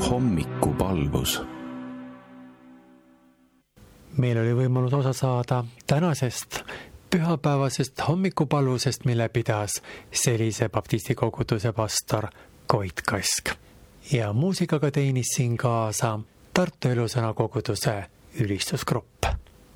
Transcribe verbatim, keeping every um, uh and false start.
Hommikupalvus. Meil oli võimalus osa saada tänasest pühapäevasest hommikupalvusest, mille pidas Selise baptistikoguduse pastor Koit Kask. Ja muusikaga teenis siin kaasa Tartu Elusõna koguduse ülistusgrupp.